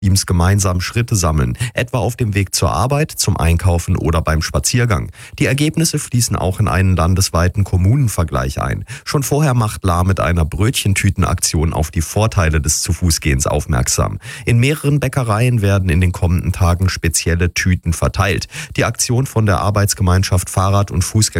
Teams gemeinsam Schritte sammeln, etwa auf dem Weg zur Arbeit, zum Einkaufen oder beim Spaziergang. Die Ergebnisse fließen auch in einen landesweiten Kommunenvergleich ein. Schon vorher macht Lahr mit einer Brötchentütenaktion auf die Vorteile des Zu-Fuß-Gehens aufmerksam. In mehreren Bäckereien werden in den kommenden Tagen spezielle Tüten verteilt. Die Aktion von der Arbeitsgemeinschaft Fahrrad- und Fußgänger